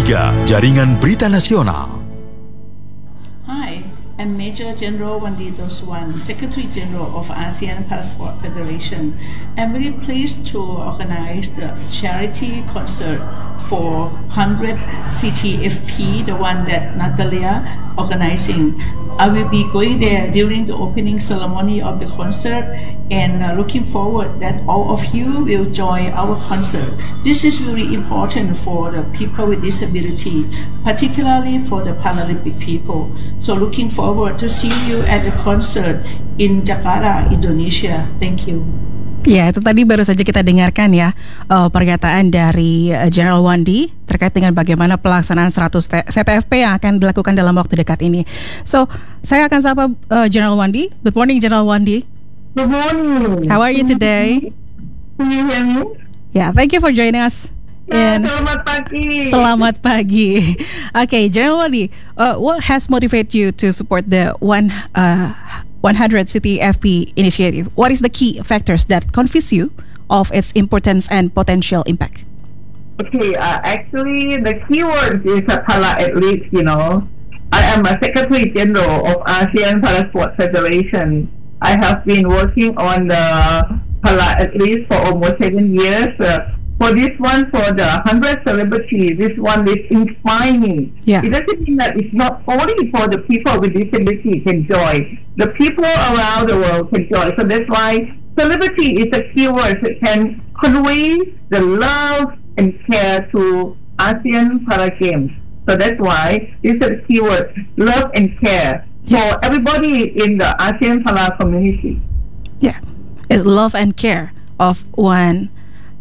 3, Jaringan Berita Nasional. Hi, I'm Major General Wandi Doswan, Secretary General of ASEAN Parasport Federation. I'm very pleased to organize the charity concert for 100 CTFP, the one that Natalia organizing. I will be going there during the opening ceremony of the concert and looking forward that all of you will join our concert. This is really important for the people with disability, particularly for the Paralympic people. So looking forward to see you at the concert in Jakarta, Indonesia. Thank you. Ya, itu tadi baru saja kita dengarkan ya pernyataan dari General Wandi terkait dengan bagaimana pelaksanaan 100 CTFP yang akan dilakukan dalam waktu dekat ini. So, saya akan sapa General Wandi. Good morning, General Wandi. Good morning. How are you today? Can you hear me? Yeah, thank you for joining us. Selamat pagi. Selamat pagi. Okay, General Wandi, what has motivated you to support the 100 CTFP initiative? What is the key factors that convince you of its importance and potential impact? Okay, actually, the keyword is a para-athlete, I am a Secretary General of ASEAN Parasport Federation. I have been working on the para-athletes for almost 7 years. For this one, for the 100 celebrities, this one is inspiring. Yeah. It doesn't mean that it's not only for the people with disability can join. The people around the world can join. So that's why celebrity is a keyword that can convey the love and care to ASEAN Para Games. So that's why this is a keyword, love and care, for everybody in the ASEAN Para community. Yeah, it's love and care of 100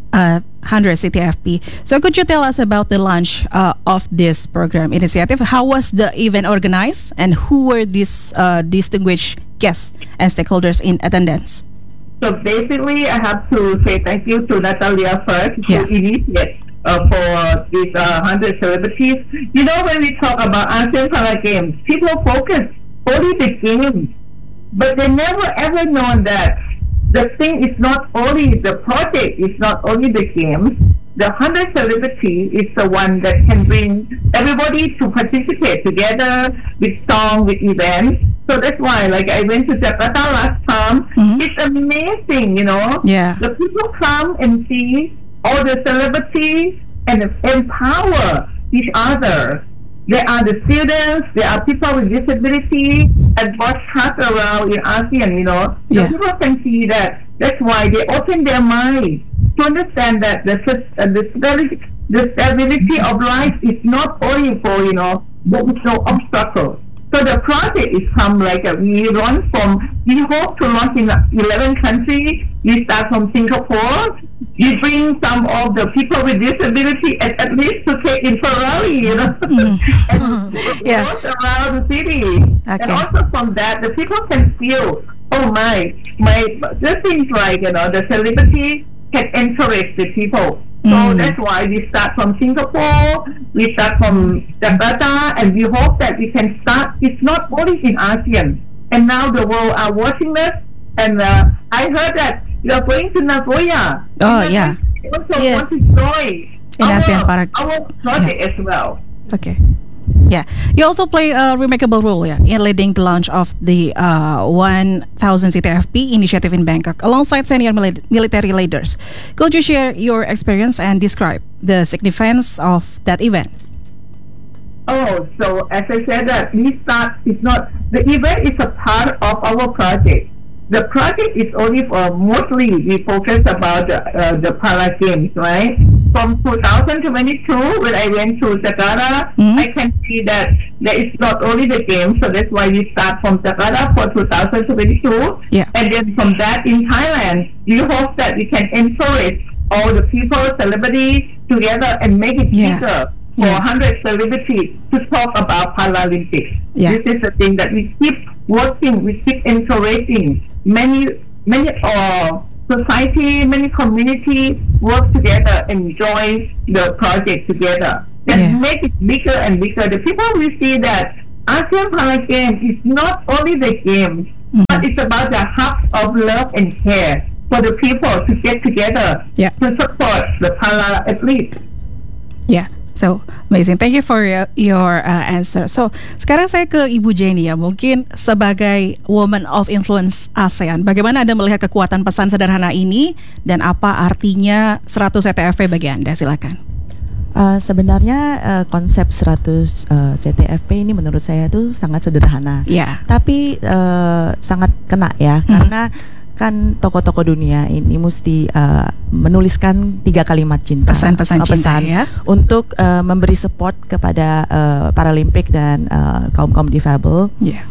CTFP. So could you tell us about the launch of this program initiative? How was the event organized and who were these distinguished guests and stakeholders in attendance? So basically, I have to say thank you to Natalia first to initiate for these 100 celebrities. When we talk about ASEAN Para Games, people focus only the games, but they never ever know that the thing is not only the project, it's not only the games. The 100 celebrity is the one that can bring everybody to participate together with song, with events. So that's why, I went to Jakarta last time. It's amazing, Yeah. The people come and see all the celebrities and empower each other. There are the students, there are people with disability, and broadcast around in ASEAN, So people can see that. That's why they open their mind to understand that the stability of life is not only for, there is no obstacle. So the project is we hope to launch in 11 countries. We start from Singapore. We bring some of the people with disability at least to take in Ferrari, and walk around the city. Okay. And also from that, the people can feel, the things the celebrity can encourage the people. So that's why we start from Singapore, we start from Jakarta, and we hope that we can start. It's not only in ASEAN, and now the world are watching us. And I heard that you are going to Nagoya. Oh, yeah. Also want to join in ASEAN Para our project as well. Okay. Yeah, you also play a remarkable role in leading the launch of the 1000 CTFP initiative in Bangkok alongside senior military leaders. Could you share your experience and describe the significance of that event? Oh, so as I said, that the event is a part of our project. The project is only mostly we focus about the Para Games, right? From 2022, when I went to Jakarta, I can see that there is not only the games, so that's why we start from Jakarta for 2022. Yeah. And then from that in Thailand, we hope that we can encourage all the people, celebrities together and make it bigger for 100 celebrities to talk about Paralympics. Yeah. This is the thing that we keep working, we keep encouraging. Many society, many community work together and join the project together. And make it bigger and bigger. The people will see that ASEAN Para Games is not only the games, but it's about the hub of love and care for the people to get together to support the para athletes. Yeah. So amazing. Thank you for your answer. So sekarang saya ke Ibu Jenny ya. Mungkin sebagai woman of influence ASEAN, bagaimana Anda melihat kekuatan pesan sederhana ini dan apa artinya 100 CTFP bagi Anda? Silakan. Sebenarnya konsep 100 CTFP ini menurut saya itu sangat sederhana. Ya. Tapi sangat kena ya, karena kan tokoh-tokoh dunia ini mesti menuliskan 3 kalimat cinta, pesan-pesan cinta ya, untuk memberi support kepada Paralimpik dan kaum-kaum difabel,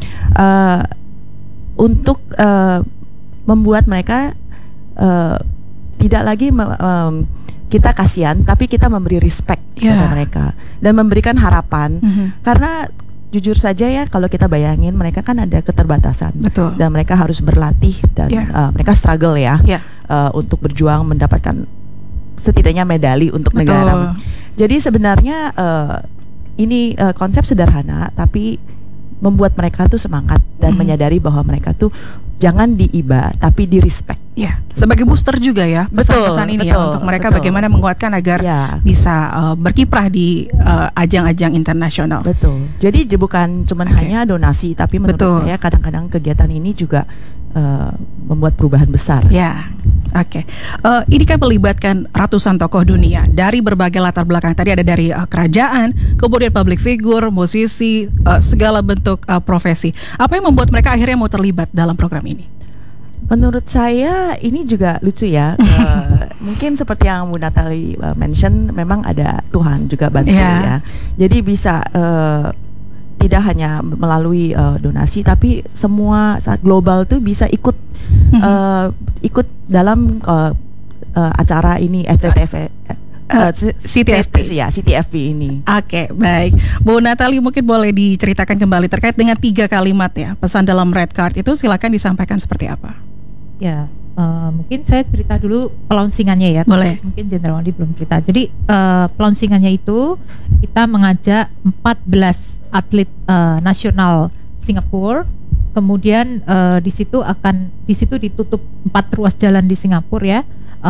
untuk membuat mereka tidak lagi kita kasihan, tapi kita memberi respect kepada mereka dan memberikan harapan, karena jujur saja ya, kalau kita bayangin mereka kan ada keterbatasan. Betul. Dan mereka harus berlatih dan mereka struggle untuk berjuang mendapatkan setidaknya medali untuk negara. Jadi sebenarnya ini konsep sederhana tapi membuat mereka tuh semangat dan menyadari bahwa mereka tuh jangan diiba tapi di respect. Ya, sebagai booster juga ya pesan-pesan ini ya untuk mereka bagaimana menguatkan agar bisa berkiprah di ajang-ajang internasional. Betul. Jadi bukan cuma hanya donasi, tapi menurut saya kadang-kadang kegiatan ini juga membuat perubahan besar. Ya, oke. Ini kan melibatkan ratusan tokoh dunia dari berbagai latar belakang. Tadi ada dari kerajaan, kemudian public figure, musisi, segala bentuk profesi. Apa yang membuat mereka akhirnya mau terlibat dalam program ini? Menurut saya ini juga lucu ya. Mungkin seperti yang Bu Natali mention, memang ada Tuhan juga bantu ya. Jadi bisa tidak hanya melalui donasi, tapi semua saat global tuh bisa ikut dalam acara ini CTFP ini. Oke, baik. Bu Natali, mungkin boleh diceritakan kembali terkait dengan 3 kalimat ya pesan dalam red card itu, silakan disampaikan seperti apa? Ya, mungkin saya cerita dulu launcingannya ya. Boleh. Mungkin Jenderal Wandi belum cerita. Jadi launcingannya itu kita mengajak 14 atlet nasional Singapura. Kemudian di situ ditutup 4 ruas jalan di Singapura ya.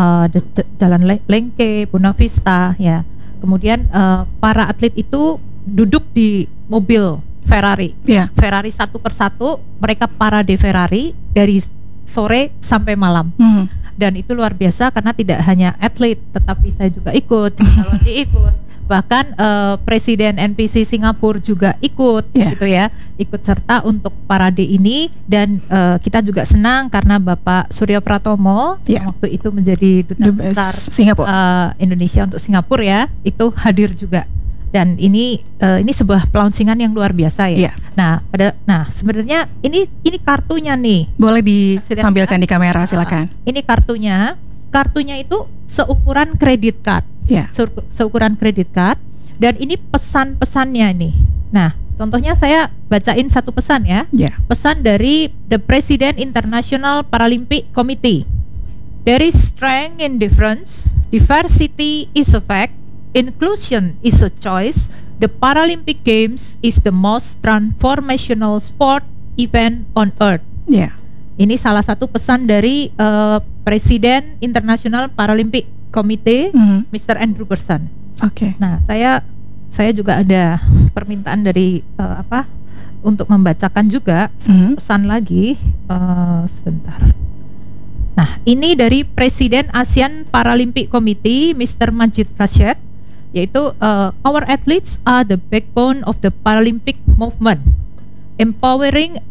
Jalan Lengke, Bonavista ya. Kemudian para atlet itu duduk di mobil Ferrari. Ferrari satu persatu, mereka parade Ferrari dari sore sampai malam. Dan itu luar biasa karena tidak hanya atlet, tetapi saya juga ikut, Jenderal Wandi ikut, bahkan Presiden NPC Singapura juga ikut, gitu ya, ikut serta untuk parade ini. Dan kita juga senang karena Bapak Surya Pratomo yang waktu itu menjadi duta besar Indonesia untuk Singapura ya, itu hadir juga. Dan ini sebuah launcingan yang luar biasa ya. Nah, sebenarnya ini kartunya nih. Boleh ditampilkan di kamera, silakan. Ini kartunya itu seukuran kredit card. Seukuran kredit card. Dan ini pesan-pesannya nih. Nah, contohnya saya bacain satu pesan ya. Pesan dari The President International Paralympic Committee. There is strength in difference. Diversity is a fact. Inclusion is a choice. The Paralympic Games is the most transformational sport event on earth. Ini salah satu pesan dari Presiden International Paralympic Committee, Mr. Andrew Bersan. Nah, saya juga ada permintaan dari untuk membacakan juga pesan lagi. Sebentar. Nah, ini dari Presiden ASEAN Paralympic Committee, Mr. Majid Rashid. Yaitu our athletes are the backbone of the Paralympic movement. Empowering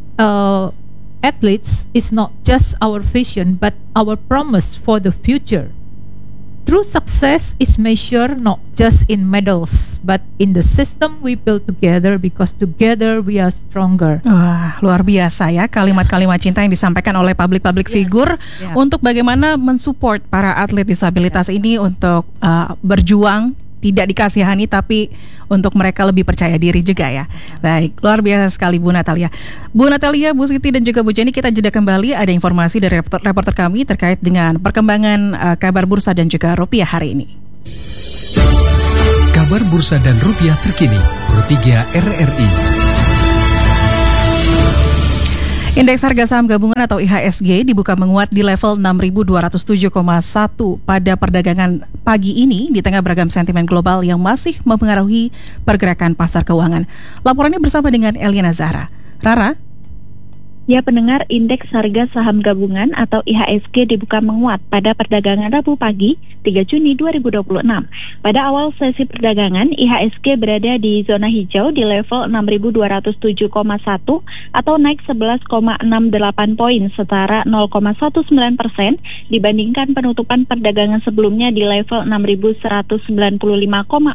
athletes is not just our vision but our promise for the future. True success is measured not just in medals but in the system we build together, because together we are stronger. Wah, luar biasa ya kalimat-kalimat cinta yang disampaikan oleh public figure untuk bagaimana mensupport para atlet disabilitas ini untuk berjuang, tidak dikasihani tapi untuk mereka lebih percaya diri juga ya. Baik, luar biasa sekali Bu Natalia. Bu Natalia, Bu Siti dan juga Bu Jenny, kita jeda kembali. Ada informasi dari reporter kami terkait dengan perkembangan kabar bursa dan juga rupiah hari ini. Kabar bursa dan rupiah terkini, Pro 3 RRI. Indeks harga saham gabungan atau IHSG dibuka menguat di level 6.207,1 pada perdagangan pagi ini di tengah beragam sentimen global yang masih mempengaruhi pergerakan pasar keuangan. Laporannya bersama dengan Eliana Zahra. Rara? Ya, pendengar, indeks harga saham gabungan atau IHSG dibuka menguat pada perdagangan Rabu pagi 3 Juni 2026. Pada awal sesi perdagangan, IHSG berada di zona hijau di level 6.207,1 atau naik 11,68 poin setara 0,19% dibandingkan penutupan perdagangan sebelumnya di level 6.195,42.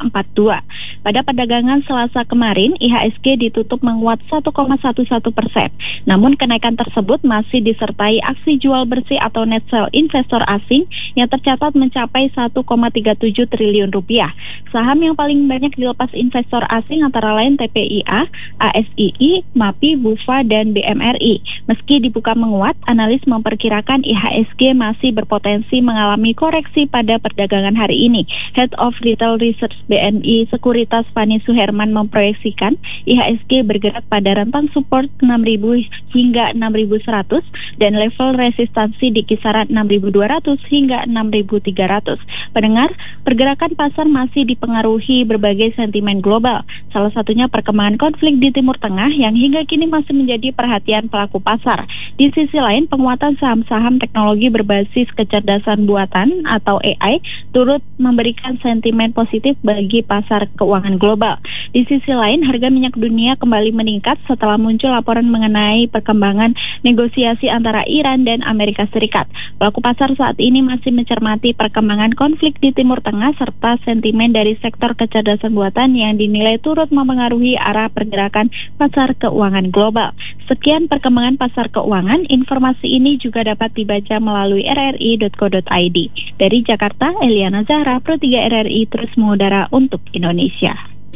Pada perdagangan Selasa kemarin, IHSG ditutup menguat 1,11%. Namun kenaikan tersebut masih disertai aksi jual bersih atau net sell investor asing yang tercatat mencapai 1,37 triliun rupiah. Saham yang paling banyak dilepas investor asing antara lain TPIA, ASII, MAPI, BUFA, dan BMRI. Meski dibuka menguat, analis memperkirakan IHSG masih berpotensi mengalami koreksi pada perdagangan hari ini. Head of Retail Research BNI Sekuritas Fani Suherman memproyeksikan IHSG bergerak pada rentang support 6.000 hingga 6.100 dan level resistansi di kisaran 6.200 hingga 6.300. Pendengar, pergerakan pasar masih dipengaruhi berbagai sentimen global. Salah satunya perkembangan konflik di Timur Tengah yang hingga kini masih menjadi perhatian pelaku pasar. Di sisi lain, penguatan saham-saham teknologi berbasis kecerdasan buatan atau AI turut memberikan sentimen positif bagi pasar keuangan global. Di sisi lain, harga minyak dunia kembali meningkat setelah muncul laporan mengenai perkembangan negosiasi antara Iran dan Amerika Serikat. Pelaku pasar saat ini masih mencermati perkembangan konflik di Timur Tengah serta sentimen dari sektor kecerdasan buatan yang dinilai turut mempengaruhi arah pergerakan pasar keuangan global. Sekian perkembangan pasar keuangan. Informasi ini juga dapat dibaca melalui rri.co.id. Dari Jakarta, Eliana Zahra, Pro 3 RRI terus mengudara untuk Indonesia.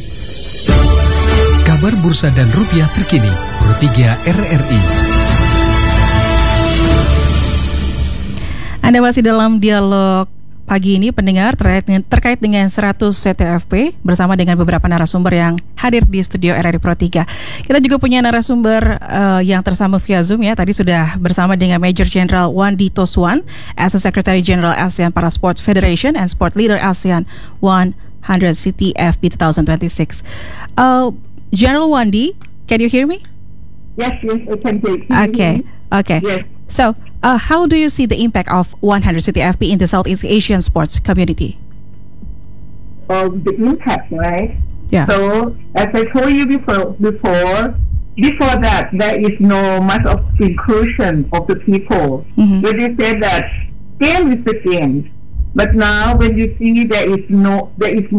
Kabar bursa dan rupiah terkini, Pro 3 RRI. Anda masih dalam dialog pagi ini, pendengar, terkait dengan 100 CTFP bersama dengan beberapa narasumber yang hadir di studio RRI Pro 3. Kita juga punya narasumber yang tersambung via Zoom ya. Tadi sudah bersama dengan Major General Wandi Toswan, as a Secretary General ASEAN Para Sports Federation and Sport Leader ASEAN 100 CTFP 2026. General Wandi, can you hear me? Yes, I can hear you. Okay. Yes. So, how do you see the impact of 100 CTFP in the Southeast Asian sports community? The impact, right? Yeah. So, as I told you before that, there is no much of inclusion of the people. Mm-hmm. When you say that game is the game, but now when you see there is more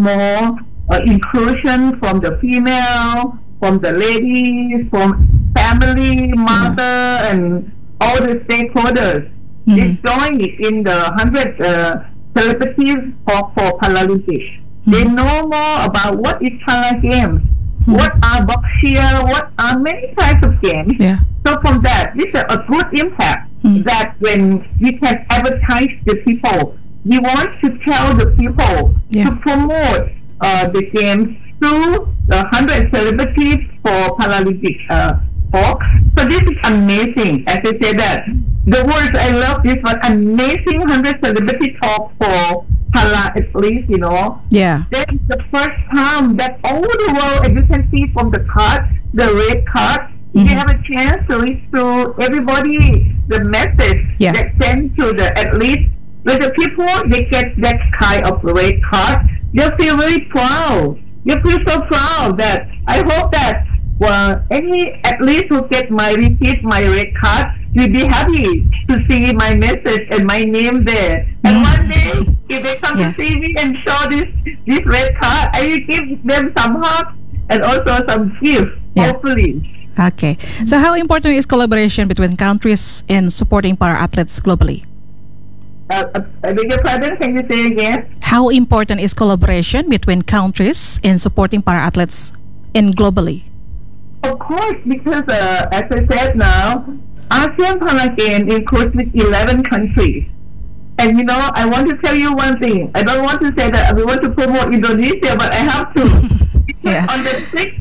inclusion from the female, from the ladies, from family, mother, and all the stakeholders. Mm-hmm. They join it in the 100 celebrities for Paralympics. Mm-hmm. They know more about what is Para Games, what are boxing, what are many types of games. Yeah. So from that, this is a good impact that when we can advertise the people, we want to tell the people to promote the games through the 100 celebrities for Paralympics. So this is amazing. As I said that, the words I love this one, amazing 100 celebrity talk for Para athletes, you know. Yeah. That is the first time that all the world, as you can see from the card, the red card, you have a chance to read to everybody the message that sent to the athletes. When the people, they get that kind of red card, they feel very proud. You feel so proud that I hope that any athlete who get receive my red card will be happy to see my message and my name there. And one day, if they come to see me and show this red card, I will give them some hugs and also some gifts, hopefully. Okay. So how important is collaboration between countries in supporting para athletes globally? I beg your pardon, can you say again? How important is collaboration between countries in supporting para athletes globally? Of course, because as I said now, ASEAN Para Games includes 11 countries. And you know, I want to tell you one thing. I don't want to say that we want to promote Indonesia, but I have to. On the 6th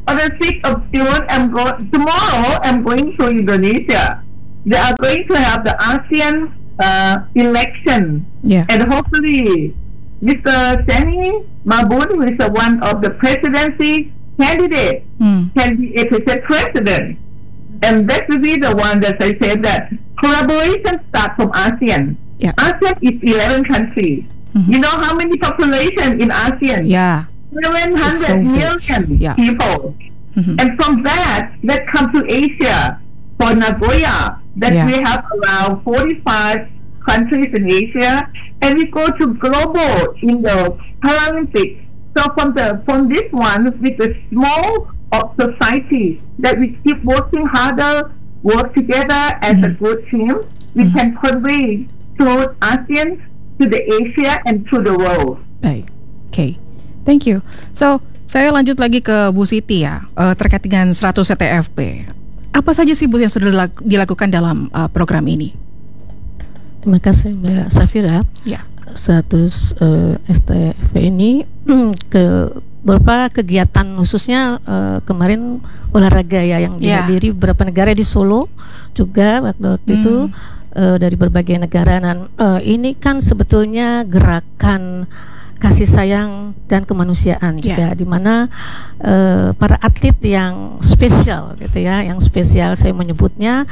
On the 6th of June, tomorrow I'm going to Indonesia. They are going to have the ASEAN election. Yeah. And hopefully Mr. Seni Mabun, who is one of the presidency candidates, can be elected president. And that will be the one that I said that collaboration starts from ASEAN. Yeah. ASEAN is 11 countries. You know how many population in ASEAN? Yeah. 700 so million people. And from that comes to Asia. For Nagoya, that we have around 45 countries in Asia, and we go to global in the Paralympics. So from this one, with the small of societies, that we keep working harder, work together as a good team, we can convey to ASEAN, to the Asia, and to the world. Baik, okay. Thank you. So, saya lanjut lagi ke Bu Siti ya, terkait dengan 100 STFP. Apa saja sih Bu yang sudah dilakukan dalam program ini? Terima kasih Mbak Safira. Ya. 100 STFP ini beberapa kegiatan khususnya kemarin olahraga ya yang dihadiri beberapa negara di Solo juga waktu itu dari berbagai negara, dan ini kan sebetulnya gerakan kasih sayang dan kemanusiaan juga, di mana para atlet yang spesial gitu ya, yang spesial saya menyebutnya,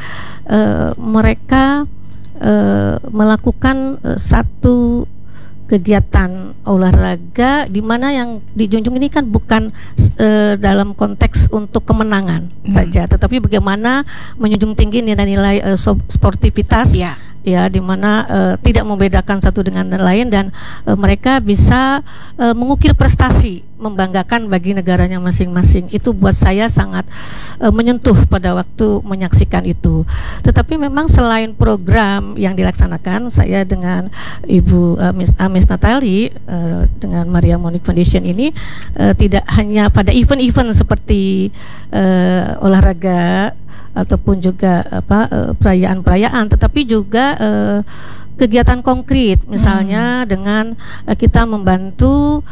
mereka melakukan satu kegiatan olahraga di mana yang dijunjung ini kan bukan dalam konteks untuk kemenangan saja, tetapi bagaimana menjunjung tinggi nilai-nilai sportivitas. Ya, di mana tidak membedakan satu dengan lain, dan mereka bisa mengukir prestasi, membanggakan bagi negaranya masing-masing. Itu buat saya sangat menyentuh pada waktu menyaksikan itu. Tetapi memang selain program yang dilaksanakan, saya dengan Ibu Miss Natali dengan Maria Monique Foundation ini tidak hanya pada event-event seperti olahraga ataupun juga perayaan-perayaan, tetapi juga kegiatan konkret, misalnya dengan kita membantu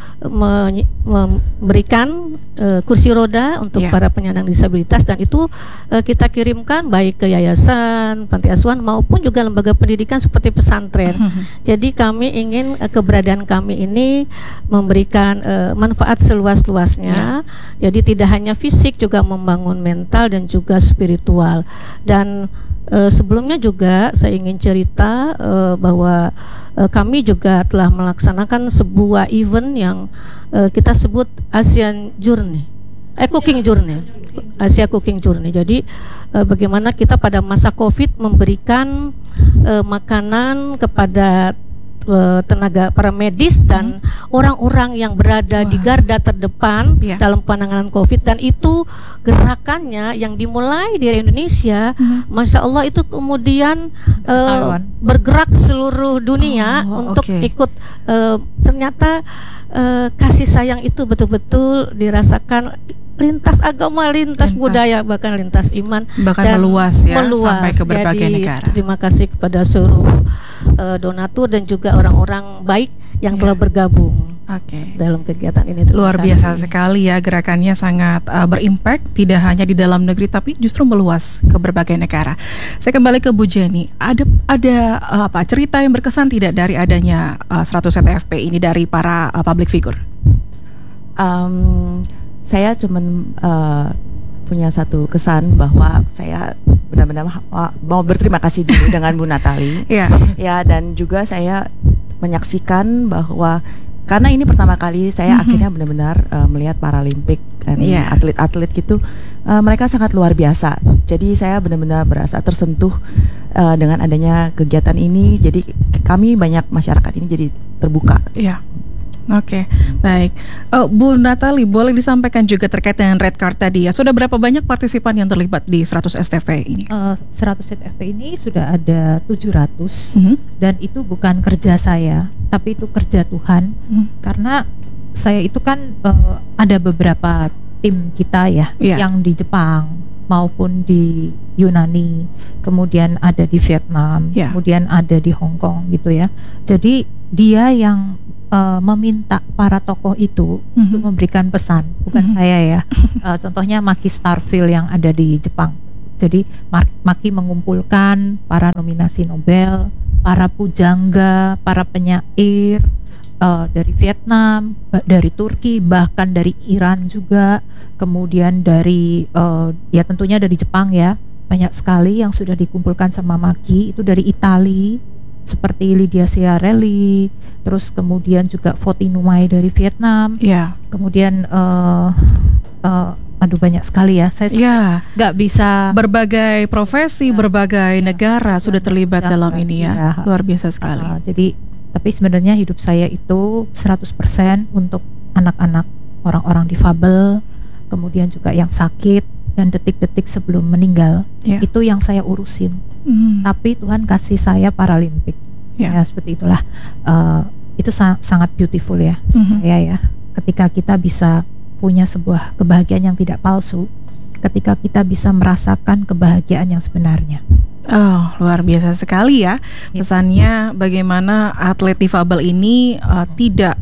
memberikan kursi roda untuk para penyandang disabilitas, dan itu kita kirimkan baik ke yayasan, panti asuhan maupun juga lembaga pendidikan seperti pesantren. Jadi kami ingin keberadaan kami ini memberikan manfaat seluas-luasnya. Jadi tidak hanya fisik, juga membangun mental dan juga spiritual. Dan sebelumnya juga saya ingin cerita bahwa kami juga telah melaksanakan sebuah event yang kita sebut ASEAN Journey, Cooking Journey, Asia Cooking Journey. Jadi bagaimana kita pada masa COVID memberikan makanan kepada tenaga para medis dan orang-orang yang berada di garda terdepan dalam penanganan COVID, dan itu gerakannya yang dimulai dari Indonesia, Masya Allah itu kemudian bergerak seluruh dunia untuk ikut. Ternyata kasih sayang itu betul-betul dirasakan lintas agama, lintas budaya, bahkan lintas iman, bahkan meluas ya, sampai ke berbagai negara. Terima kasih kepada seluruh donatur dan juga orang-orang baik yang telah bergabung dalam kegiatan ini. Luar biasa sekali ya, gerakannya sangat berimpact, tidak hanya di dalam negeri tapi justru meluas ke berbagai negara. Saya kembali ke Bu Jenny. Ada cerita yang berkesan tidak dari adanya 100 STFP ini dari para public figure? Saya cuman punya satu kesan bahwa saya benar-benar mau berterima kasih dulu dengan Bu Natali. Ya, dan juga saya menyaksikan bahwa karena ini pertama kali saya akhirnya benar-benar melihat Paralimpik dan atlet-atlet gitu, mereka sangat luar biasa. Jadi saya benar-benar berasa tersentuh dengan adanya kegiatan ini. Jadi kami banyak masyarakat ini jadi terbuka. Oke, baik. Bu Natali, boleh disampaikan juga terkait dengan red card tadi ya. Sudah berapa banyak partisipan yang terlibat di 100 STFP ini? 100 STFP ini sudah ada 700 dan itu bukan kerja saya, tapi itu kerja Tuhan. Karena saya itu kan ada beberapa tim kita ya, yang di Jepang maupun di Yunani, kemudian ada di Vietnam, kemudian ada di Hong Kong gitu ya. Jadi dia yang meminta para tokoh itu untuk memberikan pesan, bukan saya ya. Contohnya Maki Starfield yang ada di Jepang. Jadi Maki mengumpulkan para nominasi Nobel, para pujangga, para penyair dari Vietnam, dari Turki, bahkan dari Iran juga, kemudian dari ya tentunya dari Jepang ya, banyak sekali yang sudah dikumpulkan sama Maki. Itu dari Italia seperti Lydia Ciarelli, terus kemudian juga Vo Thi Nuai dari Vietnam, kemudian aduh banyak sekali ya, saya nggak bisa, berbagai profesi, berbagai negara sudah terlibat dalam ini ya, luar biasa sekali. Jadi tapi sebenarnya hidup saya itu 100% untuk anak-anak, orang-orang difabel, kemudian juga yang sakit, dan detik-detik sebelum meninggal itu yang saya urusin. Tapi Tuhan kasih saya Paralimpik, ya seperti itulah. Itu sangat beautiful ya, saya ya. Ketika kita bisa punya sebuah kebahagiaan yang tidak palsu, ketika kita bisa merasakan kebahagiaan yang sebenarnya. Oh, luar biasa sekali ya pesannya, bagaimana atlet difabel ini tidak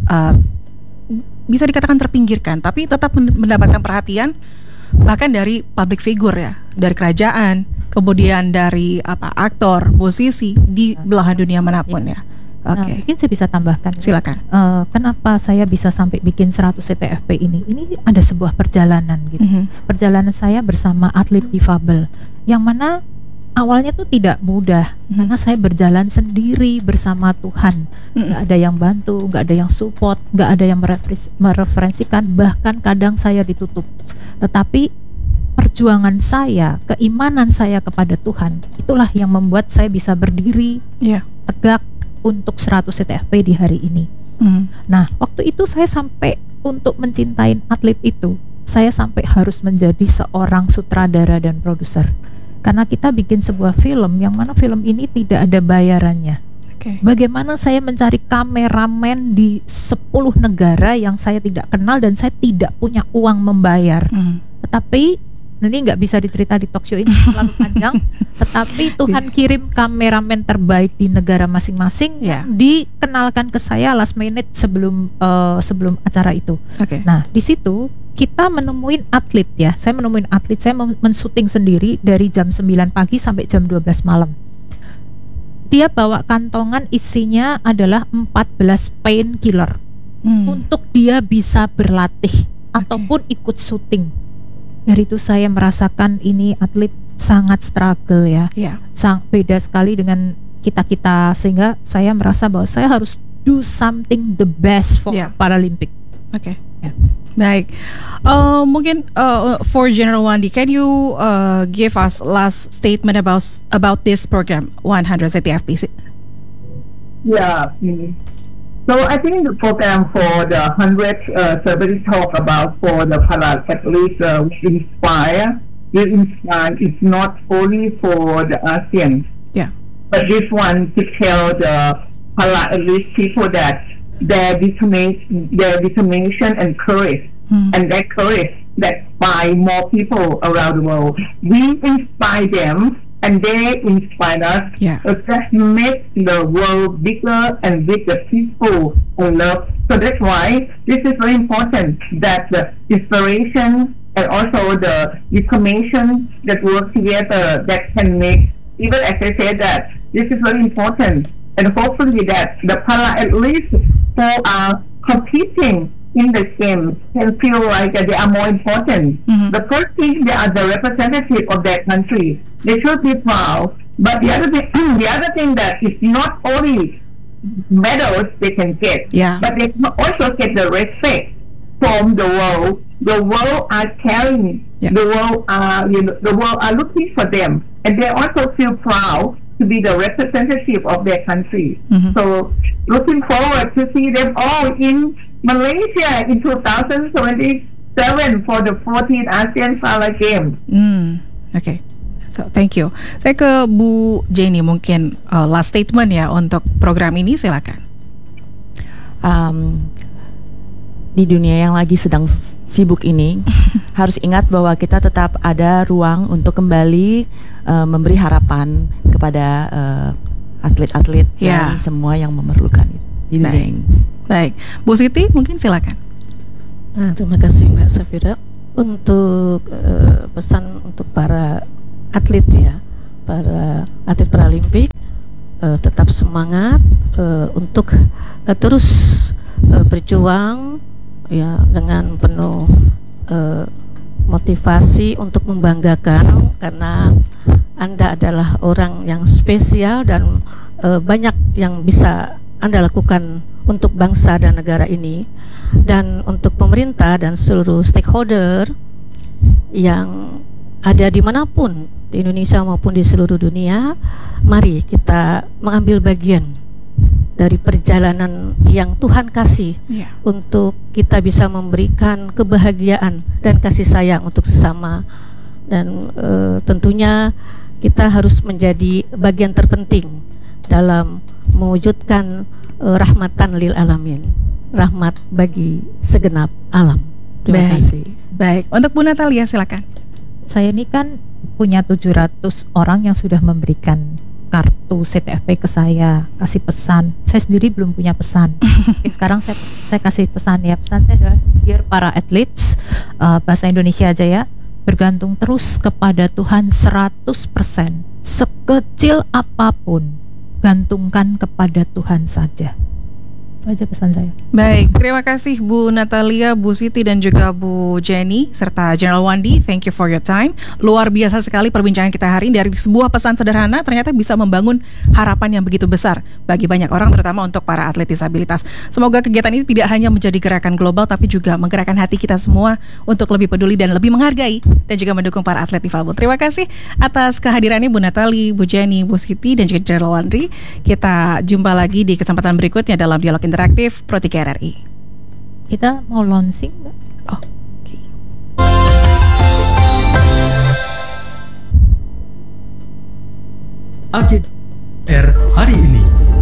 bisa dikatakan terpinggirkan, tapi tetap mendapatkan perhatian bahkan dari public figure ya, dari kerajaan, kemudian dari aktor, musisi di belahan dunia manapun ya. Oke. Mungkin saya bisa tambahkan. Silakan. Kenapa saya bisa sampai bikin 100 CTFP ini? Ini ada sebuah perjalanan gitu. Perjalanan saya bersama atlet difabel, yang mana awalnya tuh tidak mudah, karena saya berjalan sendiri bersama Tuhan. Gak ada yang bantu, gak ada yang support, gak ada yang mereferensikan, bahkan kadang saya ditutup. Tetapi perjuangan saya, keimanan saya kepada Tuhan, itulah yang membuat saya bisa berdiri tegak untuk 100 CTFP di hari ini. Nah, waktu itu saya sampai untuk mencintai atlet itu, saya sampai harus menjadi seorang sutradara dan produser. Karena kita bikin sebuah film yang mana film ini tidak ada bayarannya. Bagaimana saya mencari kameramen di 10 negara yang saya tidak kenal dan saya tidak punya uang membayar. Tetapi nanti nggak bisa dicerita di talk show ini, terlalu panjang. Tetapi Tuhan kirim kameramen terbaik di negara masing-masing, dikenalkan ke saya last minute sebelum acara itu. Nah, di situ kita menemuin atlet ya. Saya menemuin atlet, saya mensyuting sendiri dari jam 9 pagi sampai jam 12 malam. Dia bawa kantongan isinya adalah 14 painkiller untuk dia bisa berlatih ataupun ikut syuting. Dari itu saya merasakan ini atlet sangat struggle ya. Sangat beda sekali dengan kita-kita, sehingga saya merasa bahwa saya harus do something the best for Paralympic. Baik, mungkin for General Wandi, can you give us last statement about this program 100 CTFP? So I think the program for the 100 celebrity talk about for the para athletes inspire. It's not only for the ASEAN, but this one to tell the para athletes people that their determination and courage, and that courage that inspire more people around the world. We inspire them, and they inspire us. That makes the world bigger and bigger, peaceful and love. So that's why this is very important, that the inspiration and also the determination that work together, that can make, even as I said, that this is very important. And hopefully that the para athletes who are competing in the games can feel like they are more important. The first thing, they are the representative of their country. They should be proud. But the other thing that is not only medals they can get, but they can also get the respect from the world. The world are caring. The world are looking for them, and they also feel proud to be the representative of their country. So looking forward to see them all in Malaysia in 2027 for the 14th ASEAN Para Games. So thank you. Saya ke Bu Jenny, mungkin last statement ya untuk program ini, silakan. Di dunia yang lagi sedang sibuk ini harus ingat bahwa kita tetap ada ruang untuk kembali memberi harapan kepada atlet-atlet dan semua yang memerlukan itu di dunia ini. Baik, Bu Siti mungkin silakan. Terima kasih Mbak Safira. Untuk pesan untuk para atlet ya, para atlet Paralimpik, tetap semangat untuk terus berjuang ya dengan penuh motivasi untuk membanggakan, karena Anda adalah orang yang spesial dan banyak yang bisa Anda lakukan untuk bangsa dan negara ini. Dan untuk pemerintah dan seluruh stakeholder yang ada dimanapun di Indonesia maupun di seluruh dunia, mari kita mengambil bagian dari perjalanan yang Tuhan kasih untuk kita bisa memberikan kebahagiaan dan kasih sayang untuk sesama. Dan tentunya kita harus menjadi bagian terpenting dalam mewujudkan rahmatan lil alamin, rahmat bagi segenap alam. Terima kasih. Baik, untuk Bu Natalia silakan. Saya ini kan punya 700 orang yang sudah memberikan kartu CTFP ke saya, kasih pesan. Saya sendiri belum punya pesan. Sekarang saya kasih pesan ya. Pesan saya adalah, dear para athletes, bahasa Indonesia aja ya, bergantung terus kepada Tuhan 100%. Sekecil apapun, gantungkan kepada Tuhan saja. Itu aja pesan saya. Baik, terima kasih Bu Natalia, Bu Siti dan juga Bu Jenny serta General Wandi. Thank you for your time. Luar biasa sekali perbincangan kita hari ini. Dari sebuah pesan sederhana ternyata bisa membangun harapan yang begitu besar bagi banyak orang, terutama untuk para atlet disabilitas. Semoga kegiatan ini tidak hanya menjadi gerakan global, tapi juga menggerakkan hati kita semua untuk lebih peduli dan lebih menghargai dan juga mendukung para atlet difabel. Terima kasih atas kehadirannya Bu Natalie, Bu Jenny, Bu Siti dan juga General Wandi. Kita jumpa lagi di kesempatan berikutnya dalam Dialog Interaktif Pro 3 RRI. Kita mau launching, Mbak. Oh, okay. AGR hari ini.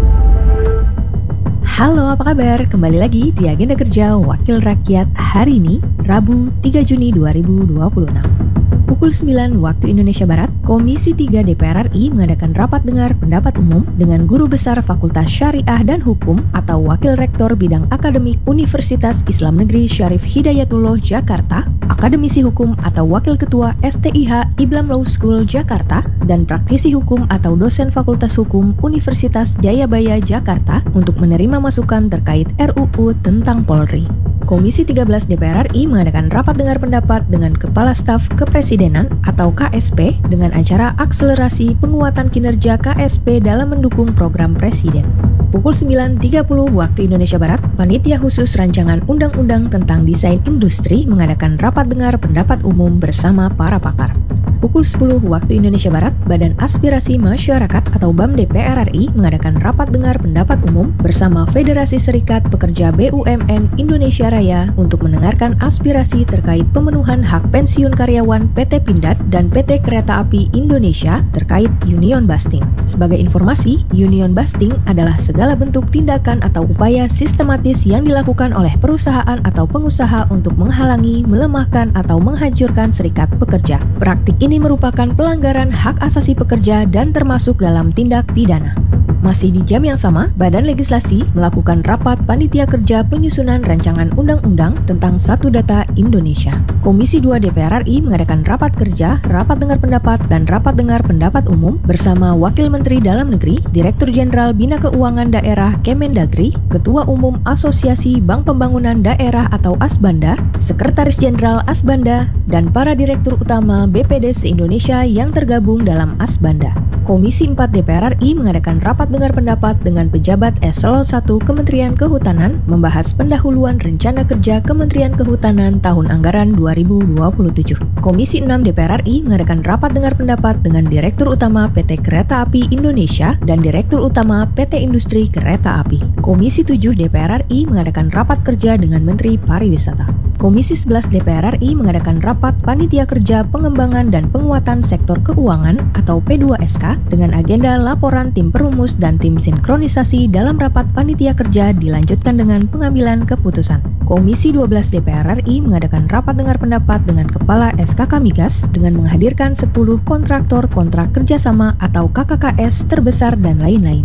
Halo, apa kabar? Kembali lagi di Agenda Kerja Wakil Rakyat hari ini, Rabu 3 Juni 2026. Pukul 9 waktu Indonesia Barat, Komisi 3 DPR RI mengadakan rapat dengar pendapat umum dengan Guru Besar Fakultas Syariah dan Hukum atau Wakil Rektor Bidang Akademik Universitas Islam Negeri Syarif Hidayatullah Jakarta, Akademisi Hukum atau Wakil Ketua STIH Iblam Law School Jakarta, dan praktisi hukum atau dosen Fakultas Hukum Universitas Jayabaya Jakarta untuk menerima masukan terkait RUU tentang Polri. Komisi 13 DPR RI mengadakan rapat dengar pendapat dengan Kepala Staf Kepresidenan atau KSP dengan acara akselerasi penguatan kinerja KSP dalam mendukung program Presiden. Pukul 9.30 waktu Indonesia Barat, Panitia Khusus Rancangan Undang-Undang tentang Desain Industri mengadakan rapat dengar pendapat umum bersama para pakar. Pukul 10 waktu Indonesia Barat, Badan Aspirasi Masyarakat atau BAM DPR RI mengadakan rapat dengar pendapat umum bersama Federasi Serikat Pekerja BUMN Indonesia Raya untuk mendengarkan aspirasi terkait pemenuhan hak pensiun karyawan PT Pindad dan PT Kereta Api Indonesia terkait union busting. Sebagai informasi, union busting adalah segala bentuk tindakan atau upaya sistematis yang dilakukan oleh perusahaan atau pengusaha untuk menghalangi, melemahkan, atau menghancurkan serikat pekerja. Praktik ini merupakan pelanggaran hak asasi pekerja dan termasuk dalam tindak pidana. Masih di jam yang sama, Badan Legislasi melakukan rapat Panitia Kerja Penyusunan Rancangan Undang-Undang tentang Satu Data Indonesia. Komisi 2 DPR RI mengadakan rapat kerja, rapat dengar pendapat, dan rapat dengar pendapat umum bersama Wakil Menteri Dalam Negeri, Direktur Jenderal Bina Keuangan Daerah Kemendagri, Ketua Umum Asosiasi Bank Pembangunan Daerah atau Asbanda, Sekretaris Jenderal Asbanda, dan para Direktur Utama BPD se-Indonesia yang tergabung dalam Asbanda. Komisi 4 DPR RI mengadakan rapat dengar pendapat dengan pejabat Eselon 1 Kementerian Kehutanan membahas pendahuluan rencana kerja Kementerian Kehutanan tahun anggaran 2027. Komisi 6 DPR RI mengadakan rapat dengar pendapat dengan Direktur Utama PT Kereta Api Indonesia dan Direktur Utama PT Industri Kereta Api. Komisi 7 DPR RI mengadakan rapat kerja dengan Menteri Pariwisata. Komisi 11 DPR RI mengadakan rapat Panitia Kerja Pengembangan dan Penguatan Sektor Keuangan atau P2SK dengan agenda laporan tim perumus dan tim sinkronisasi dalam rapat Panitia Kerja dilanjutkan dengan pengambilan keputusan. Komisi 12 DPR RI mengadakan rapat dengar pendapat dengan Kepala SKK Migas dengan menghadirkan 10 kontraktor kontrak kerjasama atau KKKS terbesar dan lain-lain.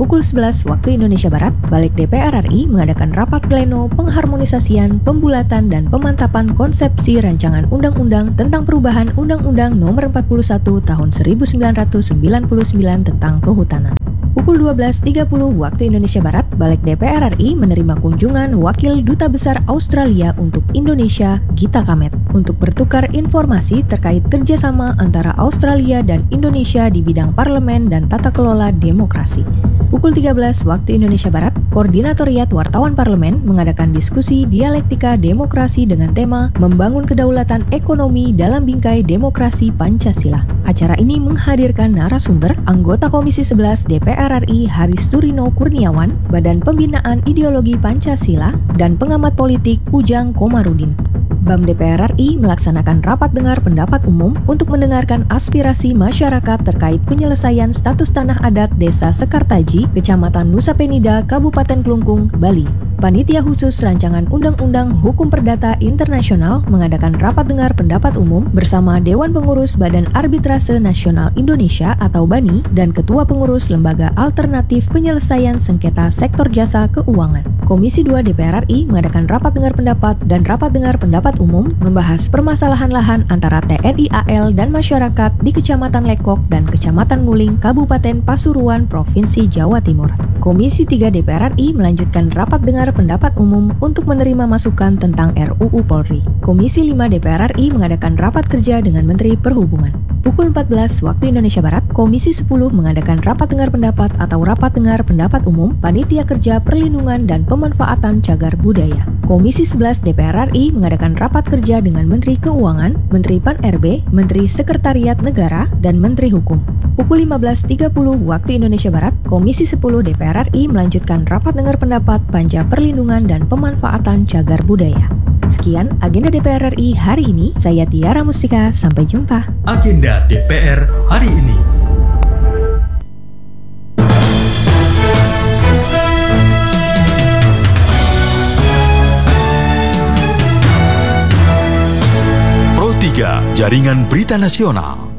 Pukul 11 waktu Indonesia Barat, Balik DPR RI mengadakan rapat pleno pengharmonisasian, pembulatan, dan pemantapan konsepsi rancangan undang-undang tentang perubahan Undang-Undang Nomor 41 Tahun 1999 tentang Kehutanan. Pukul 12.30 waktu Indonesia Barat, Balik DPR RI menerima kunjungan Wakil Duta Besar Australia untuk Indonesia, Gita Kamet, untuk bertukar informasi terkait kerjasama antara Australia dan Indonesia di bidang parlemen dan tata kelola demokrasi. Pukul 13 waktu Indonesia Barat, Koordinatoriat Wartawan Parlemen mengadakan diskusi dialektika demokrasi dengan tema Membangun Kedaulatan Ekonomi dalam Bingkai Demokrasi Pancasila. Acara ini menghadirkan narasumber anggota Komisi 11 DPR RI Haris Turino Kurniawan, Badan Pembinaan Ideologi Pancasila, dan pengamat politik Ujang Komarudin. BAM DPR RI melaksanakan rapat dengar pendapat umum untuk mendengarkan aspirasi masyarakat terkait penyelesaian status tanah adat Desa Sekartaji, Kecamatan Nusa Penida, Kabupaten Klungkung, Bali. Panitia khusus Rancangan Undang-Undang Hukum Perdata Internasional mengadakan rapat dengar pendapat umum bersama Dewan Pengurus Badan Arbitrase Nasional Indonesia atau BANI dan Ketua Pengurus Lembaga Alternatif Penyelesaian Sengketa Sektor Jasa Keuangan. Komisi 2 DPR RI mengadakan rapat dengar pendapat dan rapat dengar pendapat umum membahas permasalahan lahan antara TNI AL dan masyarakat di Kecamatan Lekok dan Kecamatan Nguling, Kabupaten Pasuruan, Provinsi Jawa Timur. Komisi 3 DPR RI melanjutkan rapat dengar pendapat umum untuk menerima masukan tentang RUU Polri. Komisi 5 DPR RI mengadakan rapat kerja dengan Menteri Perhubungan. Pukul 14 waktu Indonesia Barat, Komisi 10 mengadakan rapat dengar pendapat atau rapat dengar pendapat umum Panitia Kerja Perlindungan dan Pemanfaatan Cagar Budaya. Komisi 11 DPR RI mengadakan rapat kerja dengan Menteri Keuangan, Menteri Pan-RB, Menteri Sekretariat Negara, dan Menteri Hukum. Pukul 15.30 waktu Indonesia Barat, Komisi 10 DPR RI melanjutkan rapat dengar pendapat Panja Perlindungan dan Pemanfaatan Cagar Budaya. Sekian agenda DPR RI hari ini. Saya Tiara Mustika, sampai jumpa. Agenda DPR hari ini. Pro 3, Jaringan Berita Nasional.